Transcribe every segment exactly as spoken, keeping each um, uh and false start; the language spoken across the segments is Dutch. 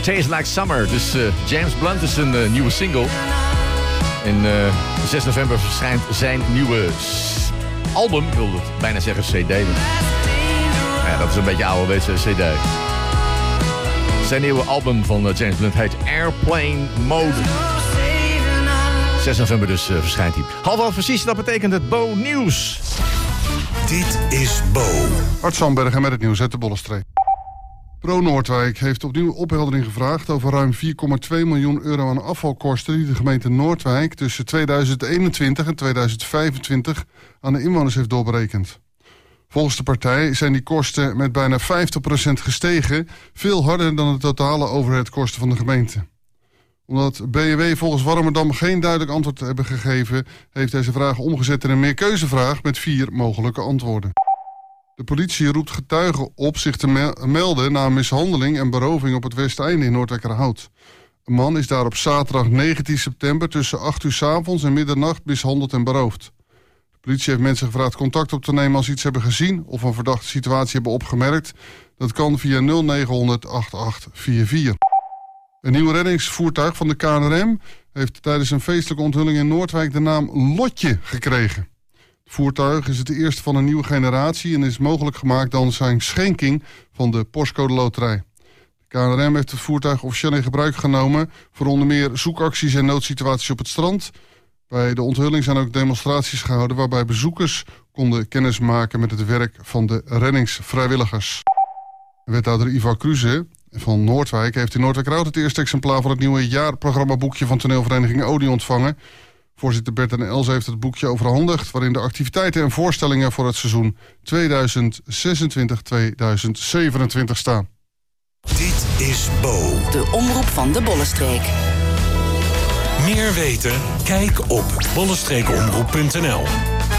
Tastes Like Summer. Dus uh, James Blunt is een uh, nieuwe single. En uh, zes november verschijnt zijn nieuwe s- album. Ik wilde bijna zeggen C D. Maar ja, dat is een beetje ouderwetse C D. Zijn nieuwe album van uh, James Blunt heet Airplane Mode. zes november dus uh, verschijnt hij. Half half precies, dat betekent het Bo Nieuws. Dit is Bo. Art Sandbergen met het nieuws uit de Bollenstreek. Pro Noordwijk heeft opnieuw opheldering gevraagd over ruim vier komma twee miljoen euro aan afvalkosten die de gemeente Noordwijk tussen tweeduizend eenentwintig en tweeduizend vijfentwintig aan de inwoners heeft doorberekend. Volgens de partij zijn die kosten met bijna vijftig procent gestegen, veel harder dan de totale overheidkosten van de gemeente. Omdat B N W volgens Warmerdam geen duidelijk antwoord hebben gegeven, heeft deze vraag omgezet in een meerkeuzevraag met vier mogelijke antwoorden. De politie roept getuigen op zich te me- melden na mishandeling en beroving op het Westeinde in Noordwijkerhout. Een man is daar op zaterdag negentien september tussen acht uur 's avonds en middernacht mishandeld en beroofd. De politie heeft mensen gevraagd contact op te nemen als ze iets hebben gezien of een verdachte situatie hebben opgemerkt. Dat kan via nul negen honderd achtentachtig vierenveertig. Een nieuw reddingsvoertuig van de K N R M heeft tijdens een feestelijke onthulling in Noordwijk de naam Lotje gekregen. Het voertuig is het eerste van een nieuwe generatie en is mogelijk gemaakt dankzij een schenking van de Postcode Loterij. De K N R M heeft het voertuig officieel in gebruik genomen voor onder meer zoekacties en noodsituaties op het strand. Bij de onthulling zijn ook demonstraties gehouden waarbij bezoekers konden kennismaken met het werk van de reddingsvrijwilligers. Wethouder Ivar Kruse van Noordwijk heeft in Noordwijkerhout het eerste exemplaar van het nieuwe jaarprogrammaboekje van toneelvereniging Odie ontvangen. Voorzitter Bert en Els heeft het boekje overhandigd, waarin de activiteiten en voorstellingen voor het seizoen tweeduizend zesentwintig tweeduizend zevenentwintig staan. Dit is Bo. De omroep van de Bollenstreek. Meer weten? Kijk op bollenstreekomroep punt n l.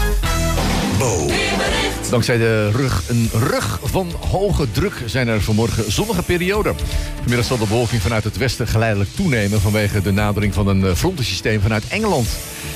Bo. Dankzij de rug, een rug van hoge druk zijn er vanmorgen zonnige perioden. Vanmiddag zal de bewolking vanuit het westen geleidelijk toenemen vanwege de nadering van een frontensysteem vanuit Engeland.